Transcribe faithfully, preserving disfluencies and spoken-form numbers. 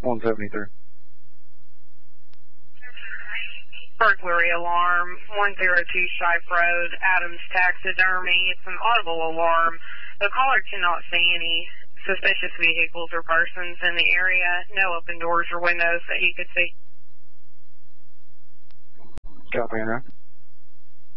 one seventy-three. Burglary alarm, one oh two Shife Road, Adams Taxidermy. It's an audible alarm. The caller cannot see any suspicious vehicles or persons in the area. No open doors or windows that he could see. Copy, right?